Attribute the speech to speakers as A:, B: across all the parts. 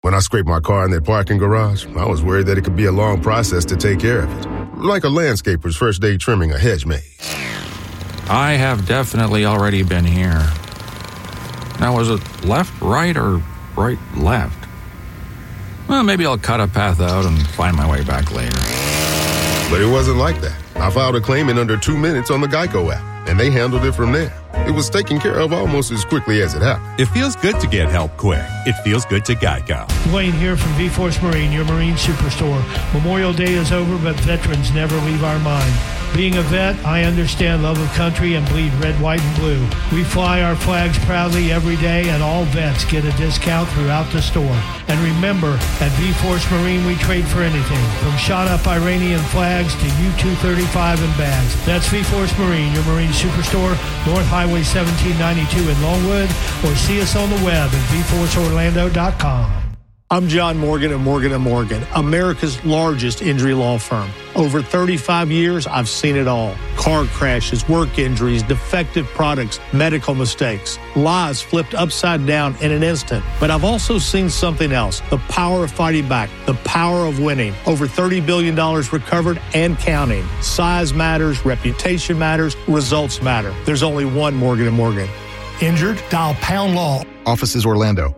A: When I scraped my car in that parking garage, I was worried that it could be a long process to take care of it. Like a landscaper's first day trimming a hedge maze.
B: I have definitely already been here. Now, was it left, right, or right, left? Well, maybe I'll cut a path out and find my way back later.
A: But it wasn't like that. I filed a claim in under 2 minutes on the Geico app, and they handled it from there. It was taken care of almost as quickly as it happened.
C: It feels good to get help quick. It feels good to Geico.
D: Wayne here from V-Force Marine, your Marine Superstore. Memorial Day is over, but veterans never leave our mind. Being a vet, I understand love of country and bleed red, white, and blue. We fly our flags proudly every day, and all vets get a discount throughout the store. And remember, at V-Force Marine, we trade for anything, from shot-up Iranian flags to U-235 and bags. That's V-Force Marine, your Marine Superstore, North Highway 1792 in Longwood, or see us on the web at vforceorlando.com.
E: I'm John Morgan of Morgan & Morgan, America's largest injury law firm. Over 35 years, I've seen it all. Car crashes, work injuries, defective products, medical mistakes, lives flipped upside down in an instant. But I've also seen something else, the power of fighting back, the power of winning. Over $30 billion recovered and counting. Size matters, reputation matters, results matter. There's only one Morgan & Morgan.
D: Injured? Dial Pound Law.
F: Offices Orlando.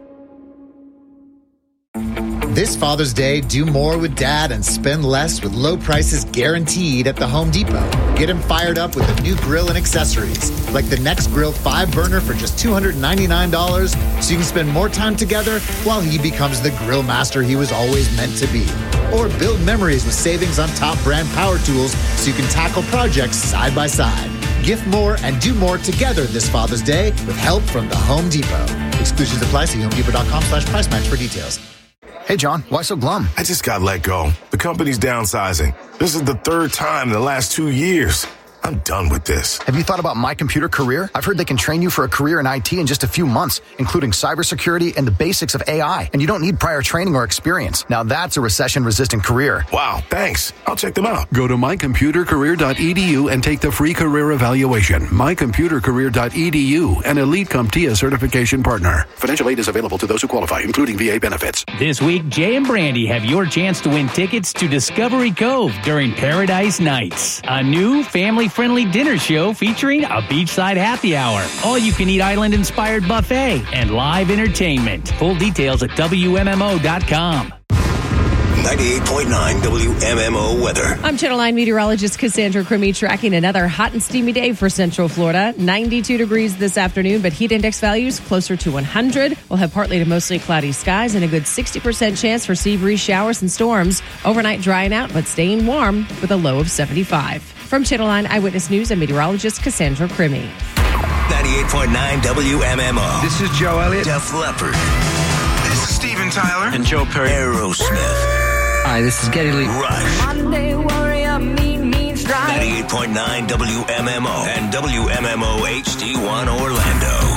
G: This Father's Day, do more with Dad and spend less with low prices guaranteed at the Home Depot. Get him fired up with a new grill and accessories, like the Next Grill 5-burner for just $299, so you can spend more time together while he becomes the grill master he was always meant to be. Or build memories with savings on top brand power tools so you can tackle projects side by side. Gift more and do more together this Father's Day with help from the Home Depot. Exclusions apply. See HomeDepot.com/price match for details.
F: Hey, John, why so glum?
H: I just got let go. The company's downsizing. This is the third time in the last 2 years. I'm done with this.
F: Have you thought about My Computer Career? I've heard they can train you for a career in IT in just a few months, including cybersecurity and the basics of AI. And you don't need prior training or experience. Now that's a recession-resistant career.
H: Wow, thanks. I'll check them out.
I: Go to mycomputercareer.edu and take the free career evaluation. mycomputercareer.edu, an Elite CompTIA certification partner. Financial aid is available to those who qualify, including VA benefits.
J: This week, Jay and Brandy have your chance to win tickets to Discovery Cove during Paradise Nights, a new family-friendly dinner show featuring a beachside happy hour, all-you-can-eat island-inspired buffet, and live entertainment. Full details at WMMO.com.
K: 98.9 WMMO weather.
L: I'm Channel 9 meteorologist Cassandra Crimi tracking another hot and steamy day for Central Florida. 92 degrees this afternoon, but heat index values closer to 100. We'll have partly to mostly cloudy skies and a good 60% chance for sea breeze showers and storms. Overnight drying out, but staying warm with a low of 75. From Channel 9 Eyewitness News, I'm meteorologist Cassandra Crimi.
K: 98.9 WMMO.
M: This is Joe Elliott.
K: Def Leppard.
M: This is Steven Tyler.
K: And Joe Perry. Aerosmith.
M: Hi, this is Geddy Lee.
K: Rush.
N: Monday warrior, mean strike.
K: 98.9 WMMO and WMMO HD1 Orlando.